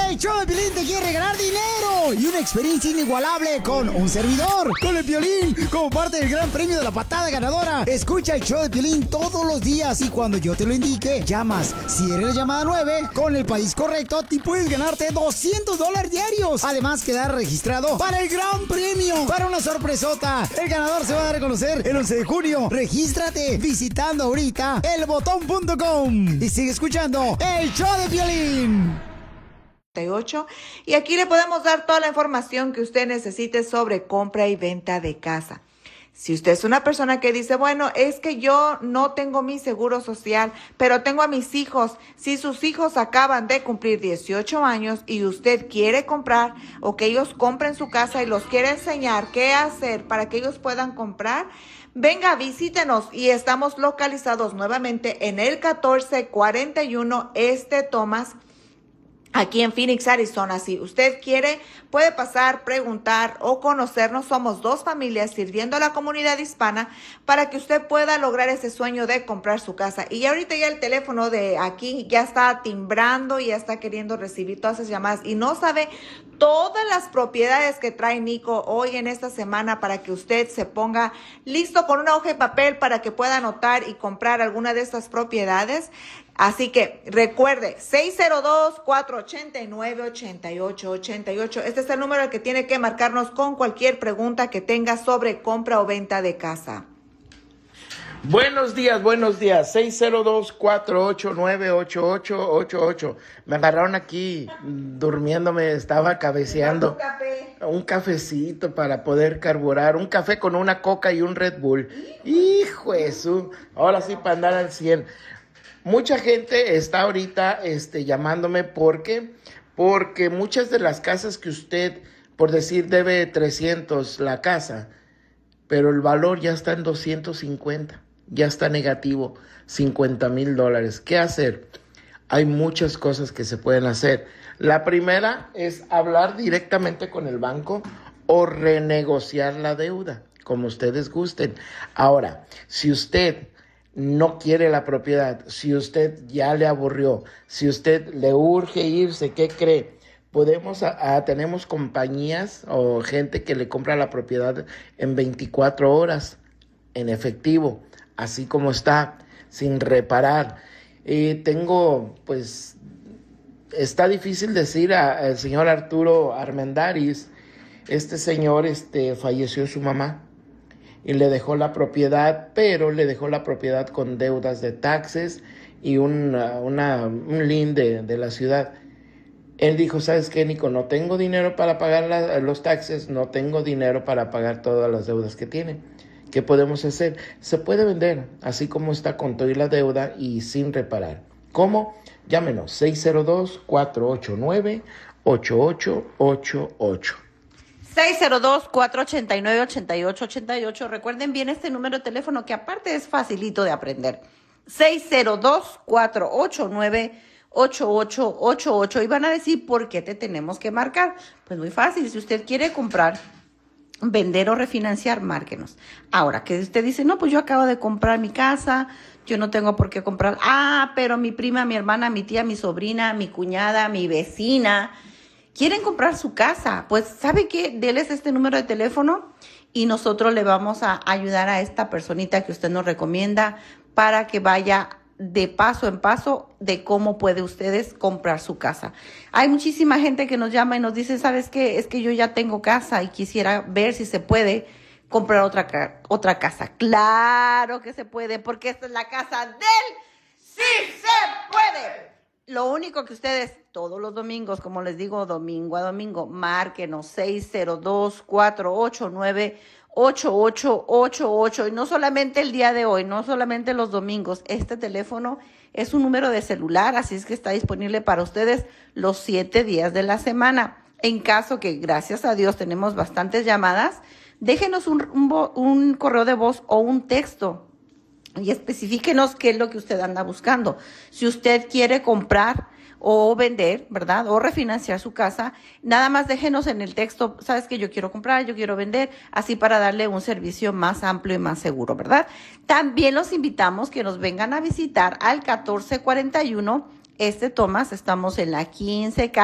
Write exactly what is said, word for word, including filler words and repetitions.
El show de Piolín te quiere regalar dinero y una experiencia inigualable con un servidor, con el Piolín, como parte del gran premio de la patada ganadora. Escucha el show de Piolín todos los días y cuando yo te lo indique, llamas. Si eres la llamada nueve, con el país correcto, te puedes ganarte doscientos dólares diarios. Además, quedar registrado para el gran premio, para una sorpresota. El ganador se va a dar a conocer el once de junio. Regístrate visitando ahorita el botón punto com y sigue escuchando el show de Piolín. Y aquí le podemos dar toda la información que usted necesite sobre compra y venta de casa. Si usted es una persona que dice, bueno, es que yo no tengo mi seguro social, pero tengo a mis hijos. Si sus hijos acaban de cumplir dieciocho años y usted quiere comprar o que ellos compren su casa y los quiere enseñar qué hacer para que ellos puedan comprar, venga, visítenos y estamos localizados nuevamente en el catorce cuarenta y uno Este Thomas, aquí en Phoenix, Arizona. Si usted quiere, puede pasar, preguntar o conocernos. Somos dos familias sirviendo a la comunidad hispana para que usted pueda lograr ese sueño de comprar su casa. Y ahorita ya el teléfono de aquí ya está timbrando y ya está queriendo recibir todas esas llamadas. Y no sabe todas las propiedades que trae Nico hoy en esta semana para que usted se ponga listo con una hoja de papel para que pueda anotar y comprar alguna de estas propiedades. Así que recuerde, seis cero dos, cuatro ocho nueve, ocho ocho ocho ocho. Este es el número al que tiene que marcarnos con cualquier pregunta que tenga sobre compra o venta de casa. Buenos días, buenos días. seis cero dos, cuatro ocho nueve, ocho ocho ocho ocho. Me agarraron aquí durmiéndome, estaba cabeceando. ¿Un café? Un cafecito para poder carburar. Un café con una coca y un Red Bull. Hijo de su. Ahora sí, para andar al cien. Mucha gente está ahorita este, llamándome porque, porque muchas de las casas que usted, por decir, debe trescientos la casa, pero el valor ya está en doscientos cincuenta, ya está negativo, cincuenta mil dólares. ¿Qué hacer? Hay muchas cosas que se pueden hacer. La primera es hablar directamente con el banco o renegociar la deuda, como ustedes gusten. Ahora, si usted no quiere la propiedad, si usted ya le aburrió, si usted le urge irse, ¿qué cree? Podemos, a, a, tenemos compañías o gente que le compra la propiedad en veinticuatro horas, en efectivo, así como está, sin reparar. Eh, tengo, pues, está difícil decir al señor Arturo Armendáriz, este señor este, falleció su mamá. Y le dejó la propiedad, pero le dejó la propiedad con deudas de taxes y una, una, un lien de, de la ciudad. Él dijo, ¿sabes qué, Nico? No tengo dinero para pagar la, los taxes, no tengo dinero para pagar todas las deudas que tiene. ¿Qué podemos hacer? Se puede vender, así como está con toda la deuda y sin reparar. ¿Cómo? Llámenos, seis cero dos, cuatro ocho nueve, ocho ocho ocho ocho. seis cero dos, cuatro ocho nueve, ocho ocho ocho ocho. Recuerden bien este número de teléfono que aparte es facilito de aprender. seis cero dos, cuatro ocho nueve, ocho ocho ocho ocho. Y van a decir, ¿por qué te tenemos que marcar? Pues muy fácil. Si usted quiere comprar, vender o refinanciar, márquenos. Ahora, que usted dice, no, pues yo acabo de comprar mi casa, yo no tengo por qué comprar. Ah, pero mi prima, mi hermana, mi tía, mi sobrina, mi cuñada, mi vecina quieren comprar su casa. Pues, ¿sabe qué? Déles este número de teléfono y nosotros le vamos a ayudar a esta personita que usted nos recomienda para que vaya de paso en paso de cómo puede ustedes comprar su casa. Hay muchísima gente que nos llama y nos dice, ¿sabes qué? Es que yo ya tengo casa y quisiera ver si se puede comprar otra, otra casa. Claro que se puede, porque esta es la casa del sí se puede. Lo único que ustedes todos los domingos, como les digo, domingo a domingo, márquenos seis cero dos, cuatro ocho nueve, ocho ocho ocho ocho. Y no solamente el día de hoy, no solamente los domingos. Este teléfono es un número de celular, así es que está disponible para ustedes los siete días de la semana. En caso que, gracias a Dios, tenemos bastantes llamadas, déjenos un, un, un correo de voz o un texto. Y especifíquenos qué es lo que usted anda buscando. Si usted quiere comprar o vender, ¿verdad? O refinanciar su casa, nada más déjenos en el texto, sabes que yo quiero comprar, yo quiero vender, así para darle un servicio más amplio y más seguro, ¿verdad? También los invitamos que nos vengan a visitar al catorce cuarenta y uno Este Thomas, estamos en la quince